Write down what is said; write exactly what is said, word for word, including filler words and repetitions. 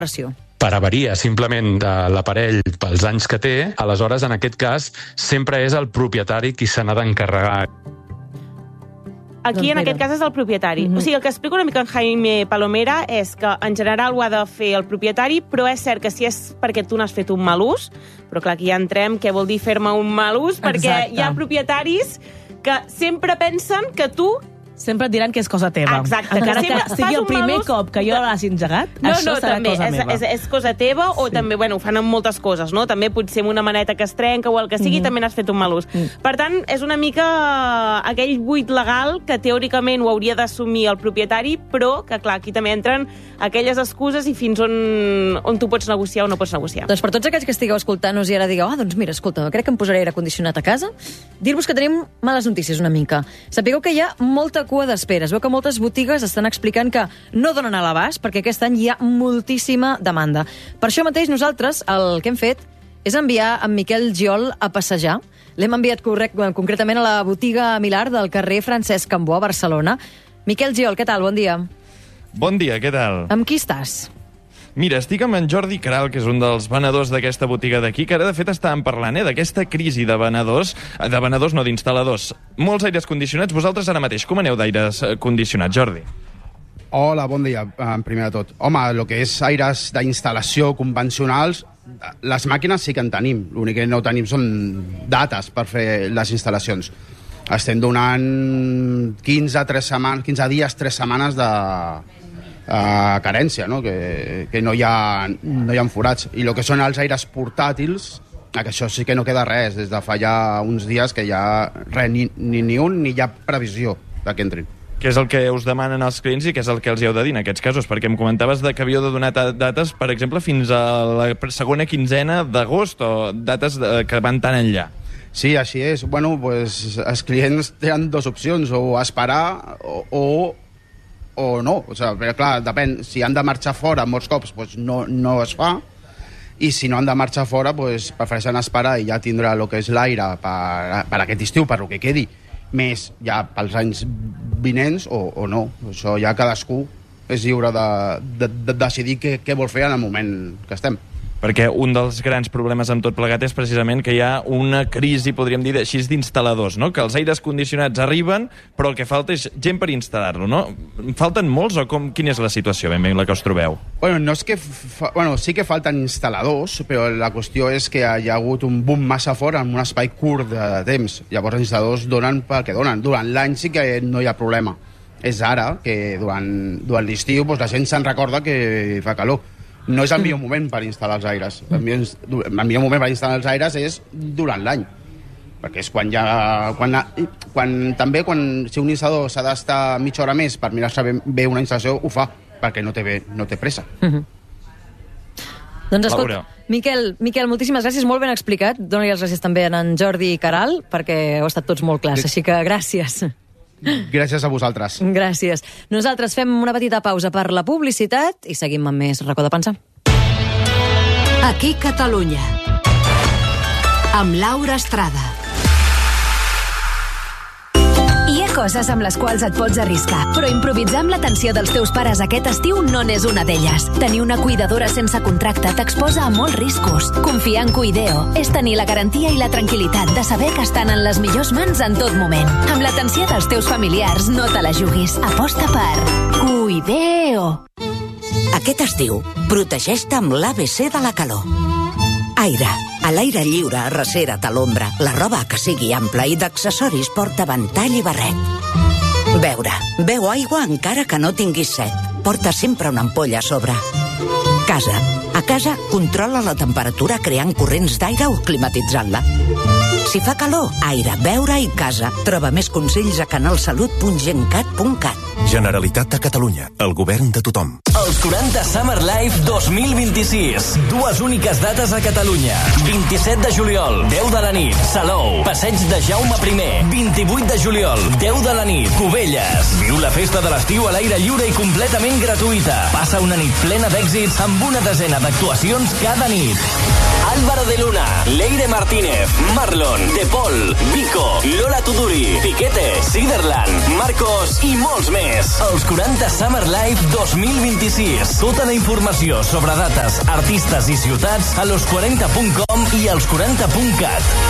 per avaria simplement de l'aparell pels anys que té, aleshores en aquest cas sempre és el propietari qui se n'ha d'encarregar. Aquí, en aquest cas, és el propietari. Mm-hmm. O sigui, el que explica una mica en Jaime Palomera és que, en general, ho ha de fer el propietari, però és cert que si és perquè tu n'has fet un mal ús, però clar, aquí ja entrem què vol dir fer-me un mal ús, perquè Exacte. Hi ha propietaris que sempre pensen que tu sempre et diran que és cosa teva. Exacte. Encara que, que sigui el primer ús... cop que jo l'has engegat, no, això no, serà també, cosa és, meva. És, és cosa teva, o sí. també, bueno, ho fan amb moltes coses, no? També potser amb una maneta que es trenca o el que sigui, mm-hmm. també n'has fet un mal ús. Mm. Per tant, és una mica aquell buit legal que teòricament ho hauria d'assumir el propietari, però que, clar, aquí també entren aquelles excuses i fins on, on tu pots negociar o no pots negociar. Doncs per tots aquells que estigueu escoltant-nos i ara digueu, ah, doncs mira, escolta, crec que em posaré aire condicionat a casa, dir-vos que tenim males notícies una mica. Sapigueu que hi ha molta cua d'espera. Es veu que moltes botigues estan explicant que no donen a l'abast perquè aquest any hi ha moltíssima demanda. Per això mateix nosaltres el que hem fet és enviar en Miquel Giol a passejar. L'hem enviat correct, concretament a la botiga Milà del carrer Francesc Cambó a Barcelona. Miquel Giol, què tal? Bon dia. Bon dia, què tal? Amb qui estàs? Mira, estic amb en Jordi Caral, que és un dels venedors d'aquesta botiga d'aquí, que ara, de fet, estàvem parlant eh, d'aquesta crisi de venedors, de venedors no, d'instal·ladors. Molts aires condicionats. Vosaltres ara mateix, com aneu d'aires condicionats, Jordi? Hola, bon dia, primer de tot. Home, el que és aires d'instal·lació convencionals, les màquines sí que en tenim. L'únic que no tenim són dates per fer les instal·lacions. Estem donant quinze, tres setmanes, quinze dies, tres setmanes de... Uh, carència, no? que, que no, hi ha, no hi ha forats. I el que són els aires portàtils, que això sí que no queda res, des de fa ja uns dies que ja res, ni, ni, ni un ni hi ha previsió de que entrin. Què és el que us demanen els clients i què és el que els hi heu de dir en aquests casos? Perquè em comentaves de que havíeu de donar dates, per exemple, fins a la segona quinzena d'agost, o dates de, que van tan enllà. Sí, així és. Bueno, pues, els clients tenen dues opcions, o esperar o... o o no, o sigui, perquè clar, depèn, si han de marxar fora molts cops, doncs no, no es fa, i si no han de marxar fora, doncs prefereixen esperar i ja tindrà el que és l'aire per, per aquest estiu, per el que quedi, més ja pels anys vinents o, o no. Això ja cadascú és lliure de, de, de decidir què, què vol fer en el moment que estem. Perquè un dels grans problemes amb tot plegat és precisament que hi ha una crisi, podríem dir així, d'instal·ladors, no? Que els aires condicionats arriben, però el que falta és gent per instal·lar-lo, no? Falten molts o com, quina és la situació ben bé la que us trobeu? Bueno, no és que fa... bueno, sí que falten instal·ladors, però la qüestió és que hi ha hagut un boom massa fort en un espai curt de temps. Llavors els instal·ladors donen pel que donen. Durant l'any sí que no hi ha problema. És ara que durant, durant l'estiu doncs, la gent se'n recorda que fa calor. No és el millor moment per instal·lar els aires. El millor, el millor moment per instal·lar els aires és durant l'any. Perquè és quan ja... Quan, quan, també quan si un instal·lador s'ha d'estar mitja hora més per mirar-se bé una instal·lació, ho fa, perquè no té, bé, no té pressa. Uh-huh. Doncs escolta, Miquel, Miquel, moltíssimes gràcies, molt ben explicat. Dóna-li les gràcies també a en Jordi Caral, perquè heu estat tots molt clars, així que gràcies. Gràcies a vosaltres. Gràcies. Nosaltres fem una petita pausa per la publicitat i seguim amb més Racó de Pensar. Aquí Catalunya, amb Laura Estrada. Hi ha coses amb les quals et pots arriscar, però improvisar amb l'atenció dels teus pares aquest estiu no n'és una d'elles. Tenir una cuidadora sense contracte t'exposa a molts riscos. Confiar en Cuideo és tenir la garantia i la tranquil·litat de saber que estan en les millors mans en tot moment. Amb l'atenció dels teus familiars no te la juguis. Aposta per Cuideo. Aquest estiu, protegeix-te amb l'A B C de la calor. Aire. A l'aire lliure, arrecera't a l'ombra. La roba que sigui ampla i d'accessoris porta ventall i barret. Beure. Beu aigua encara que no tinguis set. Porta sempre una ampolla a sobre. Casa. A casa, controla la temperatura creant corrents d'aire o climatitzant-la. Si fa calor, aire, beure i casa. Troba més consells a canalsalut punt gencat punt cat. Generalitat de Catalunya, el govern de tothom. Els quaranta Summer Life dos mil vint-i-sis. Dues úniques dates a Catalunya. vint-i-set de juliol, deu de la nit, Salou. Passeig de Jaume primer. vint-i-vuit de juliol, deu de la nit, Cubelles. Viu la festa de l'estiu a l'aire lliure i completament gratuïta. Passa una nit plena d'èxits amb una desena d'actuacions cada nit. Álvaro de Luna, Leire Martínez, Marlon, De Paul, Vico, Lola Tuduri, Piquete, Siderland, Marcos i molts més. més. Els quaranta Summer Live dos mil vint-i-sis. Tota la informació sobre dates, artistes i ciutats a los quaranta punt com i als quaranta punt cat.